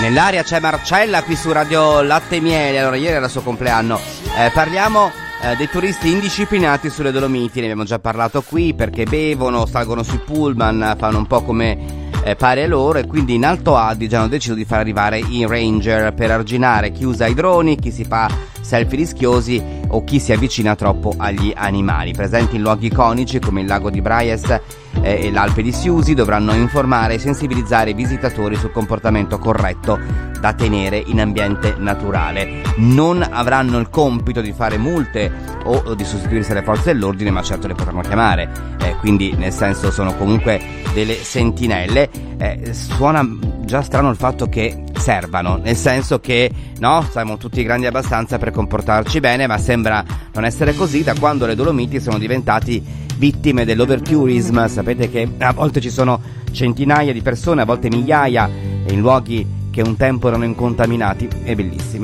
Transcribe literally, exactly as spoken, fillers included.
Nell'aria c'è Marcella qui su Radio Latte e Miele. Allora, ieri era il suo compleanno. Eh, parliamo eh, dei turisti indisciplinati sulle Dolomiti. Ne abbiamo già parlato qui, perché bevono, salgono sui pullman, fanno un po' come eh, pare loro, e quindi in Alto Adige hanno deciso di far arrivare i ranger per arginare chi usa i droni, chi si fa selfie rischiosi o chi si avvicina troppo agli animali. Presenti in luoghi iconici come il lago di Braies eh, e l'Alpe di Siusi, dovranno informare e sensibilizzare i visitatori sul comportamento corretto da tenere in ambiente naturale. Non avranno il compito di fare multe o, o di sostituirsi alle forze dell'ordine, ma certo le potranno chiamare, eh, quindi nel senso sono comunque delle sentinelle. Eh, suona già strano il fatto che servano, nel senso che no, siamo tutti grandi abbastanza per comportarci bene, ma sembra non essere così da quando le Dolomiti sono diventati vittime dell'overtourism. Sapete che a volte ci sono centinaia di persone, a volte migliaia, in luoghi che un tempo erano incontaminati e bellissimi.